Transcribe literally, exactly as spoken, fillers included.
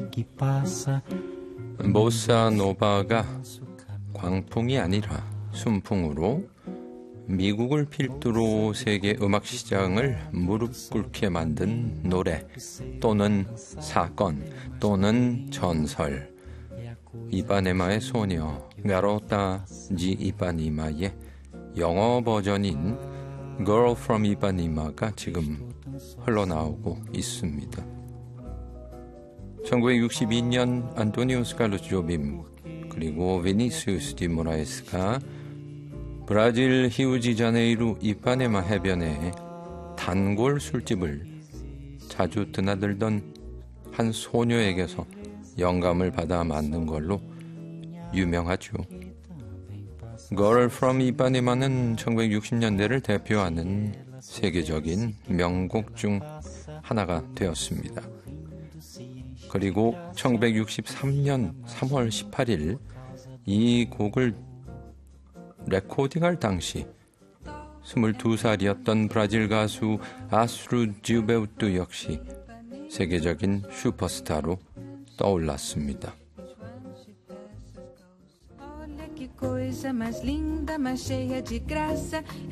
보사노바가 광풍이 아니라 순풍으로 미국을 필두로 세계 음악 시장을 무릎 꿇게 만든 노래 또는 사건 또는 전설. 이파네마의 소녀 가로타 지 이파니마의 영어 버전인 Girl from 이파니마가 지금 흘러나오고 있습니다. 천구백육십이 년 안토니오 스칼로스 조빔 그리고 비니시우스 디 모라에스가 브라질 히우지자네이루 이파네마 해변에 단골 술집을 자주 드나들던 한 소녀에게서 영감을 받아 만든 걸로 유명하죠. Girl from 이파네마는 천구백육십 년대를 대표하는 세계적인 명곡 중 하나가 되었습니다. 그리고 천구백육십삼 년 삼월 십팔일 이 곡을 레코딩할 당시 스물두 살이었던 브라질 가수 아스루 지우베우투 역시 세계적인 슈퍼스타로 떠올랐습니다. Coisa mais linda, mais cheia de graça.